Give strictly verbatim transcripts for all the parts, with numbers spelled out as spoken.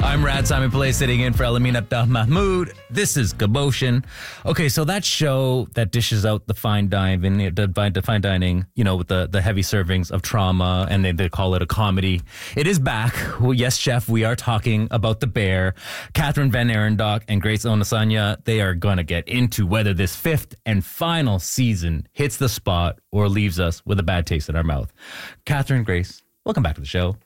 I'm Rad Simon Pillay sitting in for Elamin Abdel Mahmoud. This is Cabotion. Okay, so that show that dishes out the fine dining, the fine, the fine dining, you know, with the, the heavy servings of trauma, and they, they call it a comedy. It is back. Well, yes, chef, we are talking about The Bear. Catherine Van Arendonk and Grace Onasanya, they are going to get into whether this fifth and final season hits the spot or leaves us with a bad taste in our mouth. Catherine, Grace, welcome back to the show.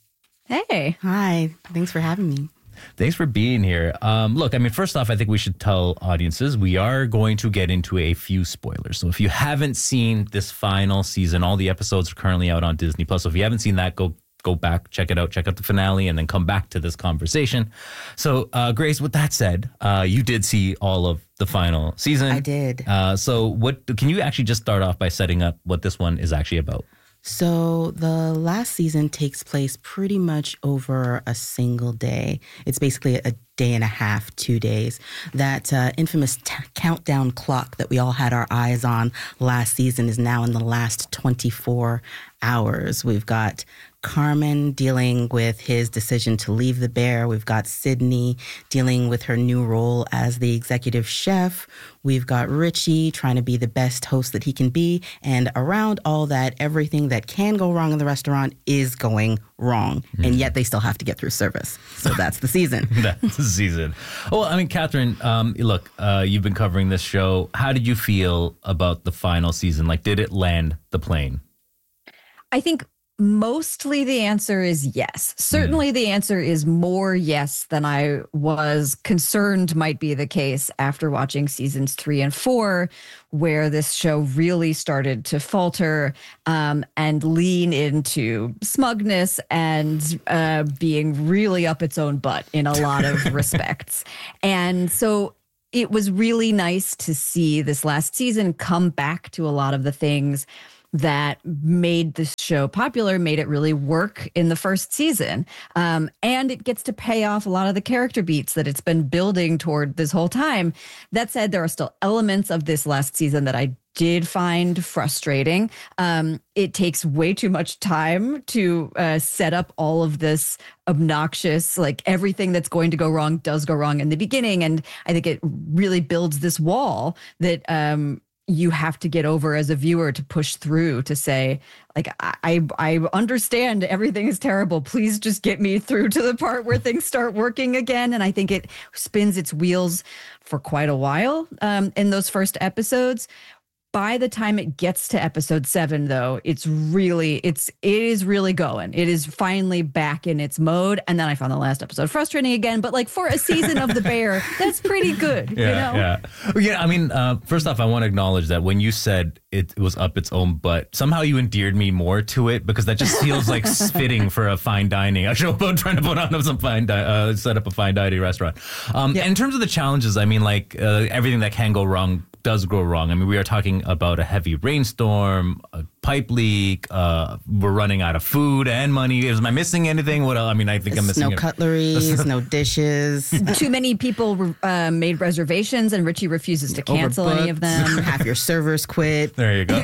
Hey. Hi. Thanks for having me. Thanks for being here. Um, look, I mean, first off, I think we should tell audiences we are going to get into a few spoilers. So if you haven't seen this final season, all the episodes are currently out on Disney Plus. So if you haven't seen that, go go back, check it out, check out the finale, and then come back to this conversation. So, uh, Grace, with that said, uh, you did see all of the final season. I did. Uh, so what can you actually just start off by setting up what this one is actually about? So the last season takes place pretty much over a single day. It's basically a day and a half, two days. That uh, infamous t- countdown clock that we all had our eyes on last season is now in the last twenty-four hours. We've got Carmen dealing with his decision to leave the Bear. We've got Sydney dealing with her new role as the executive chef. We've got Richie trying to be the best host that he can be. And around all that, everything that can go wrong in the restaurant is going wrong. Mm. And yet they still have to get through service. So that's the season. That's the season. Well, I mean, Catherine, um, look, uh, you've been covering this show. How did you feel about the final season? Like, did it land the plane? I think mostly the answer is yes. Certainly mm. the answer is more yes than I was concerned might be the case after watching seasons three and four, where this show really started to falter um, and lean into smugness and uh, being really up its own butt in a lot of respects. And so it was really nice to see this last season come back to a lot of the things that made this show popular, made it really work in the first season. Um, and it gets to pay off a lot of the character beats that it's been building toward this whole time. That said, there are still elements of this last season that I did find frustrating. Um, it takes way too much time to uh, set up all of this obnoxious, like everything that's going to go wrong does go wrong in the beginning. And I think it really builds this wall that um, you have to get over as a viewer to push through to say, like, I I understand everything is terrible. Please just get me through to the part where things start working again. And I think it spins its wheels for quite a while um, in those first episodes. By the time it gets to episode seven, though, it's really, it's, it is really going. It is finally back in its mode. And then I found the last episode frustrating again. But like for a season of The Bear, that's pretty good. Yeah, you know? yeah. Well, yeah, I mean, uh, first off, I want to acknowledge that when you said it, it was up its own butt, somehow you endeared me more to it because that just feels like fitting for a fine dining. A show about trying to put on some fine, di- uh, set up a fine dining restaurant. Um, yeah. In terms of the challenges, I mean, like uh, everything that can go wrong does go wrong. I mean, we are talking about a heavy rainstorm, a pipe leak. Uh, we're running out of food and money. Am I missing anything? What else? I mean, I think I'm missing no cutlery, no dishes. Too many people uh, made reservations, and Richie refuses to cancel Overbooked. any of them. Half your servers quit. There you go.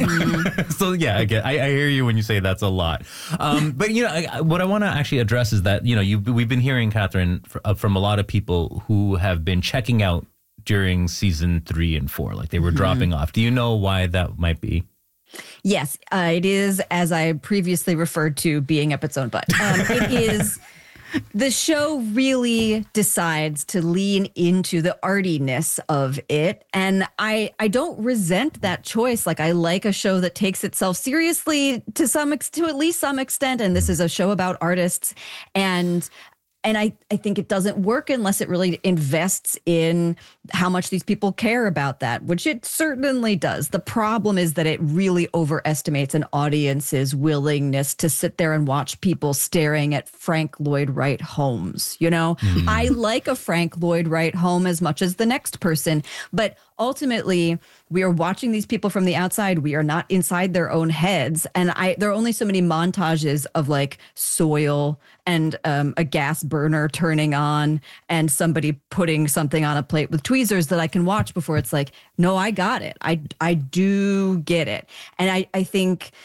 So yeah, I get. I, I hear you when you say that's a lot. Um, but you know, I, what I want to actually address is that you know, you we've been hearing, Catherine, for, uh, from a lot of people who have been checking out during season three and four, like they were mm-hmm. dropping off. Do you know why that might be? Yes, uh, it is, as I previously referred to, being up its own butt. Um, it is, the show really decides to lean into the artiness of it. And I, I don't resent that choice. Like, I like a show that takes itself seriously to some, ex- to at least some extent. And this is a show about artists. And And I, I think it doesn't work unless it really invests in how much these people care about that, which it certainly does. The problem is that it really overestimates an audience's willingness to sit there and watch people staring at Frank Lloyd Wright homes. You know, mm. I like a Frank Lloyd Wright home as much as the next person, but ultimately, we are watching these people from the outside. We are not inside their own heads. And I there are only so many montages of like soil and um, a gas burner turning on and somebody putting something on a plate with tweezers that I can watch before it's like, no, I got it. I, I do get it. And I, I think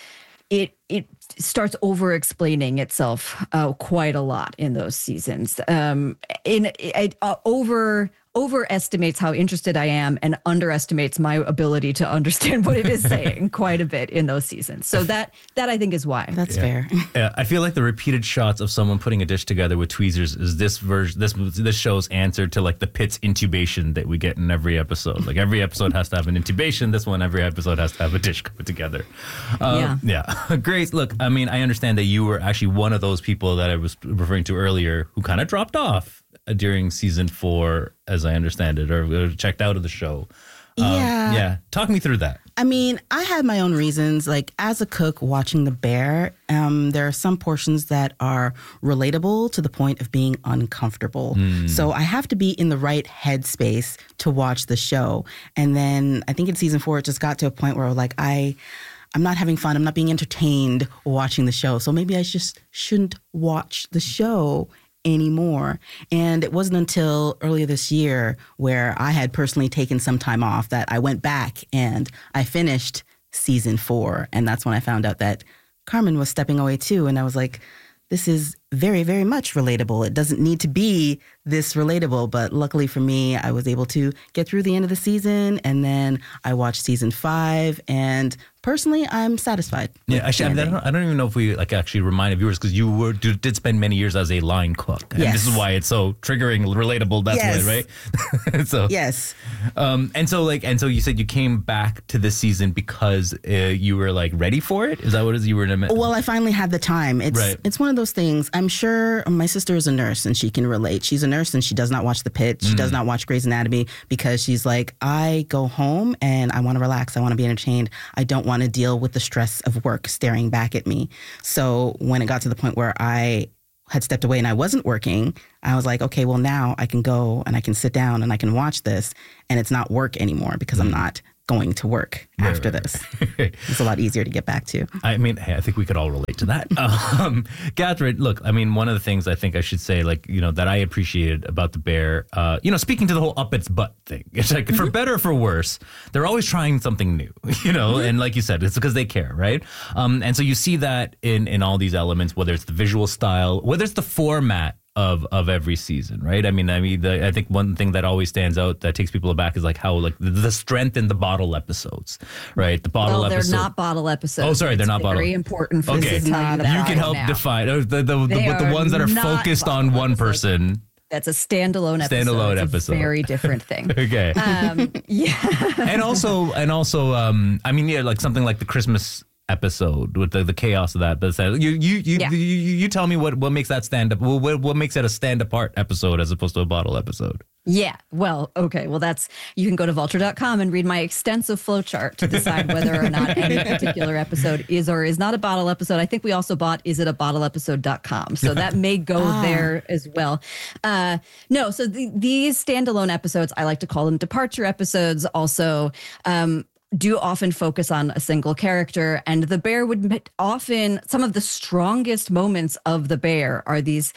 it it starts over explaining itself uh, quite a lot in those seasons. Um, in it uh, over overestimates how interested I am and underestimates my ability to understand what it is saying quite a bit in those seasons. So that that I think is why. That's yeah. fair. Yeah, I feel like the repeated shots of someone putting a dish together with tweezers is this version, this this show's answer to like the Pitts intubation that we get in every episode. Like every episode has to have an intubation. This one, every episode has to have a dish put together. Um, yeah, yeah. Grace, look, I mean, I understand that you were actually one of those people that I was referring to earlier who kind of dropped off during season four, as I understand it, or checked out of the show. Um, yeah. Yeah. Talk me through that. I mean, I had my own reasons. Like, as a cook watching The Bear, um, there are some portions that are relatable to the point of being uncomfortable. Mm. So I have to be in the right headspace to watch the show. And then I think in season four, it just got to a point where like I... I'm not having fun. I'm not being entertained watching the show. So maybe I just shouldn't watch the show anymore. And it wasn't until earlier this year where I had personally taken some time off that I went back and I finished season four. And that's when I found out that Carmen was stepping away too. And I was like, this is very, very much relatable. It doesn't need to be this relatable, but luckily for me, I was able to get through the end of the season, and then I watched season five, and personally, I'm satisfied. Yeah, actually, I, mean, I, don't, I don't even know if we like actually reminded viewers, because you were did spend many years as a line cook, and yes. this is why it's so triggering, relatable. That's yes. why, right? so yes, um, and so like, and so you said you came back to this season because uh, you were like ready for it. Is that what it is? You were in a well, I finally had the time. It's right. it's one of those things. I'm sure my sister is a nurse and she can relate. She's a nurse and she does not watch The Pit. She mm. does not watch Grey's Anatomy because she's like, I go home and I want to relax. I want to be entertained. I don't want to deal with the stress of work staring back at me. So when it got to the point where I had stepped away and I wasn't working, I was like, okay, well now I can go and I can sit down and I can watch this, and it's not work anymore because mm. I'm not going to work right, after right, this. Right. It's a lot easier to get back to. I mean, hey, I think we could all relate to that. um, Catherine, look, I mean, one of the things I think I should say, like, you know, that I appreciated about The Bear, uh, you know, speaking to the whole up its butt thing, it's like, for better or for worse, they're always trying something new, you know, mm-hmm. and like you said, it's because they care, right? Um, and so you see that in, in all these elements, whether it's the visual style, whether it's the format of of every season, right? I mean, I mean, the, I think one thing that always stands out that takes people aback is like how like the, the strength in the bottle episodes, right? The bottle well, they're episode. not bottle episodes. Oh, sorry, they're not it's bottle. Very important for okay. this to tell you that You can help now. define uh, the the, the, the, the ones that are focused on one episodes. person. That's a standalone episode. Standalone it's episode. A very different thing. okay. Um, yeah. and also, and also, um, I mean, yeah, like something like the Christmas episode with the, the chaos of that. But you you you, yeah. you you tell me what what makes that stand up. What what makes it a stand apart episode as opposed to a bottle episode? Yeah. Well, okay. Well, that's you can go to vulture dot com and read my extensive flowchart to decide whether or not any particular episode is or is not a bottle episode. I think we also bought is it a bottle episode dot com. So that may go ah. there as well. Uh, no, so the, these standalone episodes, I like to call them departure episodes. Also, um, do often focus on a single character, and The Bear would often, some of the strongest moments of The Bear are these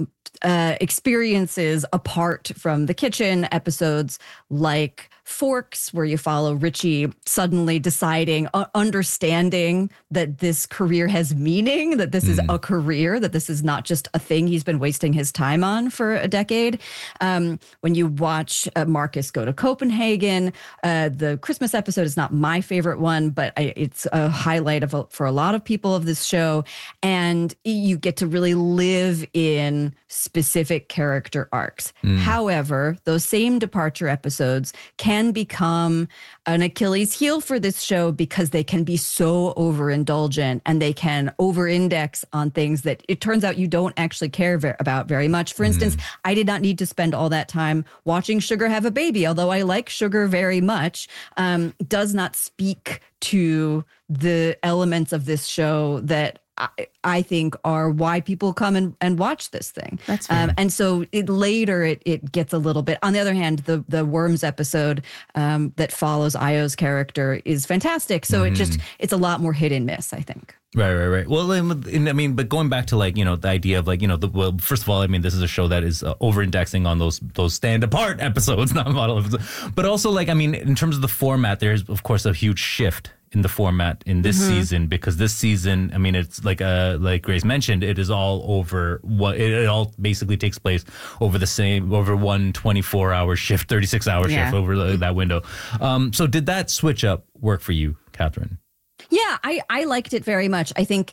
uh, experiences apart from the kitchen episodes, like Forks, where you follow Richie suddenly deciding, uh, understanding that this career has meaning, that this mm. is a career, that this is not just a thing he's been wasting his time on for a decade. Um, when you watch uh, Marcus Go to Copenhagen, uh, the Christmas episode is not my favorite one, but I, it's a highlight of a, for a lot of people of this show. And you get to really live in specific character arcs. Mm. However, those same departure episodes can become an Achilles heel for this show because they can be so overindulgent and they can over-index on things that it turns out you don't actually care ver- about very much. For instance, mm. I did not need to spend all that time watching Sugar have a baby, although I like Sugar very much, um, does not speak to the elements of this show that I, I think are why people come and, and watch this thing. That's fair. Um, and so it, later it it gets a little bit. On the other hand, the the Worms episode um, that follows Io's character is fantastic. So mm. it just it's a lot more hit and miss, I think. Right, right, right. Well, I mean, but going back to like, you know, the idea of like, you know, the, well, first of all, I mean, this is a show that is uh, over-indexing on those those stand-apart episodes, not model episodes. But also, like, I mean, in terms of the format, there's, of course, a huge shift in the format in this mm-hmm. season, because this season, I mean, it's like uh, like Grace mentioned, it is all over what it, it all basically takes place over the same over one twenty-four hour shift, thirty-six hour yeah. shift over the, that window. Um, so did that switch up work for you, Catherine? Yeah, I, I liked it very much. I think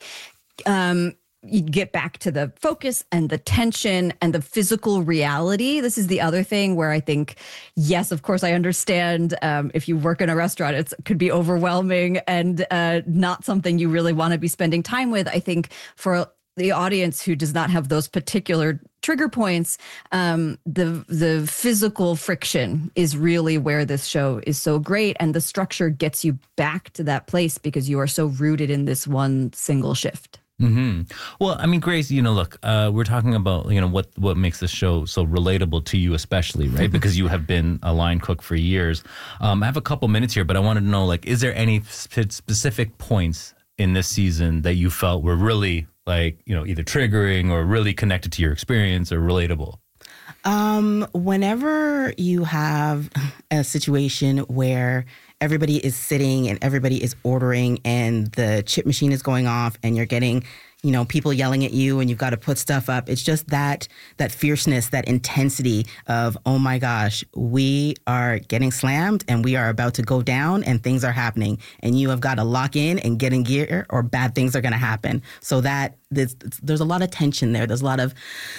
um, you get back to the focus and the tension and the physical reality. This is the other thing where I think, yes, of course, I understand um, if you work in a restaurant, it could be overwhelming and uh, not something you really want to be spending time with. I think for the audience who does not have those particular trigger points, um, the the physical friction is really where this show is so great. And the structure gets you back to that place because you are so rooted in this one single shift. Mm-hmm. Well, I mean, Grace, you know, look, uh, we're talking about, you know, what, what makes this show so relatable to you, especially, right? Because you have been a line cook for years. Um, I have a couple minutes here, but I wanted to know, like, is there any sp- specific points in this season that you felt were really, like, you know, either triggering or really connected to your experience or relatable? Um, whenever you have a situation where everybody is sitting and everybody is ordering and the chip machine is going off and you're getting, you know, people yelling at you and you've got to put stuff up. It's just that that fierceness, that intensity of, oh my gosh, we are getting slammed and we are about to go down and things are happening and you have got to lock in and get in gear or bad things are going to happen. So that there's, there's a lot of tension there. There's a lot of,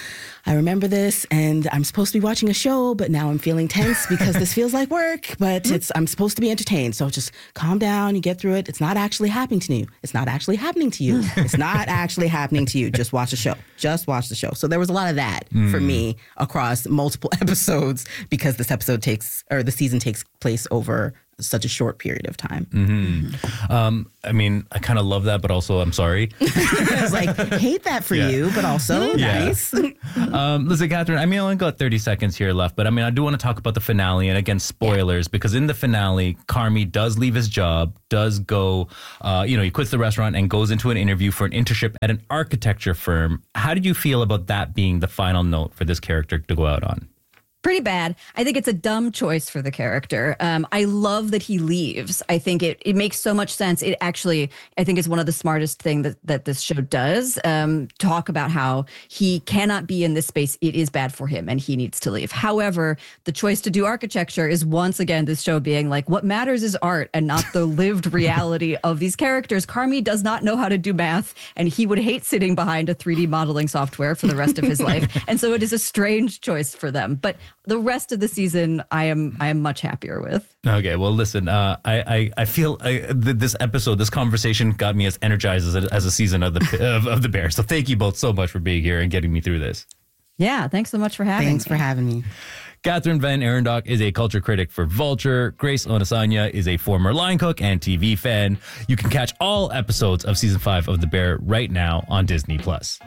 I remember this and I'm supposed to be watching a show, but now I'm feeling tense because this feels like work, but it's I'm supposed to be entertained. So just calm down, you get through it. It's not actually happening to you. It's not actually happening to you. It's not actually happening to you. Just watch the show. Just watch the show. So there was a lot of that mm. for me across multiple episodes because this episode takes, or the season takes place over such a short period of time. Mm-hmm. Um, I mean, I kind of love that, but also I'm sorry. I was like, hate that for yeah. you, but also yeah. nice. um, listen, Catherine, I mean, I only got thirty seconds here left, but I mean, I do want to talk about the finale. And again, spoilers, yeah. because in the finale, Carmy does leave his job, does go, uh, you know, he quits the restaurant and goes into an interview for an internship at an architecture firm. How did you feel about that being the final note for this character to go out on? Pretty bad. I think it's a dumb choice for the character. Um, I love that he leaves. I think it it makes so much sense. It actually, I think, is one of the smartest things that, that this show does. Um, talk about how he cannot be in this space. It is bad for him and he needs to leave. However, the choice to do architecture is once again this show being like, what matters is art and not the lived reality of these characters. Carmy does not know how to do math and he would hate sitting behind a three D modeling software for the rest of his life. And so it is a strange choice for them. But the rest of the season, I am I am much happier with. Okay, well, listen, uh, I, I I feel I, th- this episode, this conversation got me as energized as a, as a season of the of, of the Bear. So thank you both so much for being here and getting me through this. Yeah, thanks so much for having thanks me. Thanks for having me. Catherine Van Arendonk is a culture critic for Vulture. Grace Onasanya is a former line cook and T V fan. You can catch all episodes of season five of The Bear right now on Disney Plus.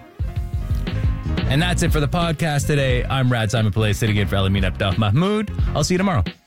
And that's it for the podcast today. I'm Rad Simon Pillay, sitting in for Elamin Abdel Mahmoud. I'll see you tomorrow.